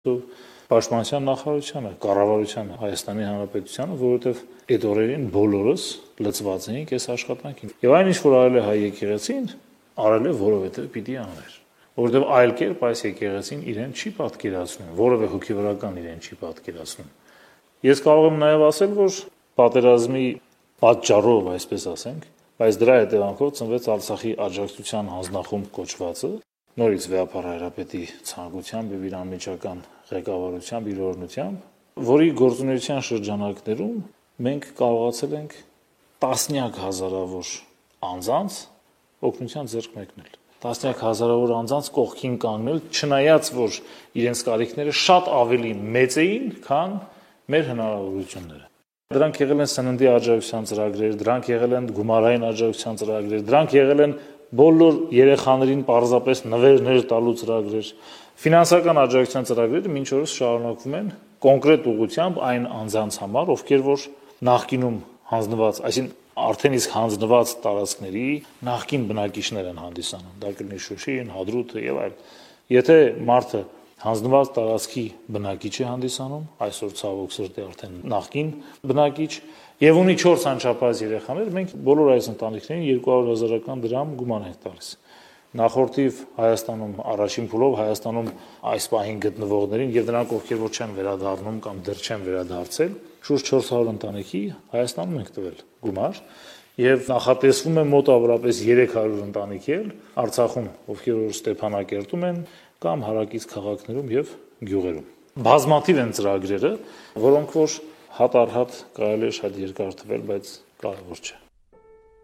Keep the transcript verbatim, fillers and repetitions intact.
Պաշտպանության նախարարությանը, կառավարությանը, Հայաստանի Հանրապետությանը, որովհետև այդ օրերին բոլորս լծված էինք այս աշխատանքին։ Եվ այն ինչ որ արել է հայ եկեղեցին, արել է որովհետև պիտի աներ։ Որովհետև այլ կերպ այս եկեղեցին իրեն չի պատկերացնում, որևէ հոգեվորական իրեն չի պատկերացնում։ Ես կարող եմ նաև ասել, որ պատերազմի պատճառով, այսպես ասենք, բայց դրա հետևանքով ծնվեց Արցախի աջակցության հանձնախումբ կոչվածը, նորից Վեհապար Հայրապետի ցանկությամբ եւ իր անմիջական ղեկավարությամբ, իր օրհնությամբ, որի գործունեության շրջանակներում մենք կարողացել ենք տասնյակ հազարավոր անձանց օգնության ձեռք մեկնել։ Տասնյակ հազարավոր անձանց կողքին կանգնել, չնայած որ իրենց կարիքները շատ ավելի մեծ էին, քան մեր հնարավորությունները։ Դրանք եղել են սննդի աջակցության ծրագրեր, դրանք եղել են գումարային աջակցության ծրագրեր, դրանք եղել են բոլոր երեխաներին պարզապես նվերներ տալու ծրագրեր, ֆինանսական աջակցության ծրագրերը մինչ օրս շարունակվում են կոնկրետ ուղղությամբ այն անձանց համար, ովքեր որ նախկինում հանձնված, այսինքն արդեն իսկ հանձնված տարածքների նախկին բնակիչներ են հանդիսանում, դա կլինի Շուշին, Հադրութը եւ այլն։ Եթե մարդը հանձնված տարածքի բնակիչ է հանդիսանում, այսօր ցավոք սրտի արդեն նախկին բնակիչ, եւ ունի չորս անչափահաս երեխաներ, մենք բոլոր այս ընտանիքներին երկու հարյուր հազարական դրամ գումար ենք տալիս։ Նախորդիվ Հայաստանում առաջին փուլով Հայաստանում այս պահին գտնվողներին եւ դրանք ովքեր որ չեն վերադառնում կամ դեռ չեն վերադարձել, շուրջ չորս հարյուր ընտանիքի Հայաստանում ենք տվել գումար եւ նախատեսվում է մոտավորապես երեք հարյուր ընտանիքի էլ Արցախում, ովքեր որ Ստեփանակերտում են կամ հարակից քաղաքներում եւ գյուղերում։ Բազմաթիվ են ծրագրերը, որոնք որ հատ առ հատ կարելի է շատ երկար թվել, բայց կարևոր չէ։